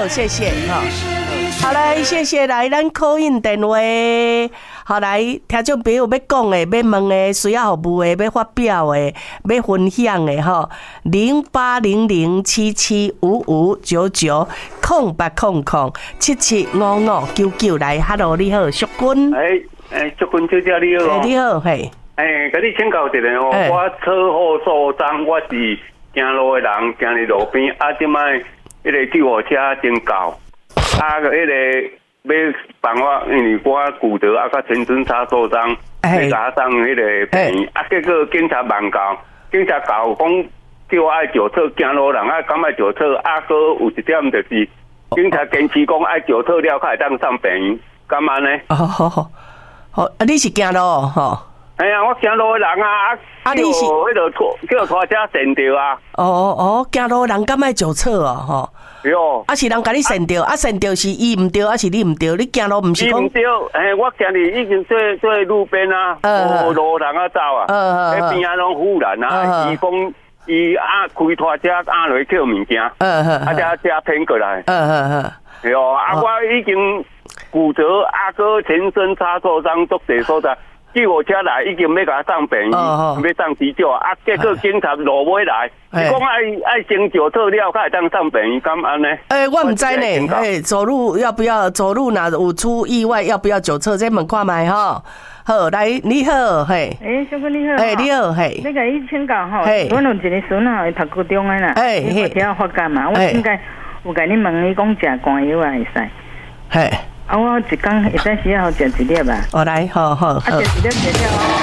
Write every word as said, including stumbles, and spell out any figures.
好，谢谢哈。好来，谢谢来咱call in电话。好来，听众朋友要讲的、要问的、需要服务的、要发表的、要分享的吼，零八零零七七五五九九空八空空七七五五九九来 ，Hello， 你好，淑君。 哎哎，淑君小姐你好。 你好，嘿。 哎，甲你请教一下哦，我车祸受伤，我是行路的人，行伫路边，啊，即摆迄个救护车真到，啊，迄个。要帮我，因为我骨折啊，甲全身擦受伤，要甲我送迄个病院，啊，结果警察慢到，警察到讲叫我爱脚侧，行路人啊，敢爱脚侧，啊，搁有一点就是，警察坚持讲爱脚侧了，才会当上病院，干嘛呢？ 哦，好好好，啊，你是行路吼？ 哎呀，我行路的人啊，啊，你是迄个拖叫拖车跣着啊？ 哦哦，行路的人敢爱脚侧哦，吼。 哟， 啊是人甲你跣着，啊跣着是伊毋对，啊是你毋对，你行路毋是讲。 伊毋对，诶，我行哩已经做做路边啊，无路人啊走啊，迄边啊拢污染啊，伊讲伊啊开拖车压落去捡物件，啊遮遮骗过来，哟，啊我已经骨折，啊个全身擦受伤，足地所在。救护车来已经要甲送病院，要送急救啊！结果警察落尾来，伊讲爱爱先脚测了，才会当送病院，敢安呢？ 诶，我唔知呢。诶，走路要不要？走路若有出意外，要不要脚测？这问看卖吼。好，来你好，嘿。 诶，小哥你好。 诶，你好，嘿。 你甲伊请教吼，阮有一个孙啊，伊读高中诶啦，伊发条发干嘛？我应该有甲你问，伊讲食甘油啊会使。 嘿。 啊，我一工会使时啊，食一粒吧。 哦，来，好好好。 啊，食一粒食了。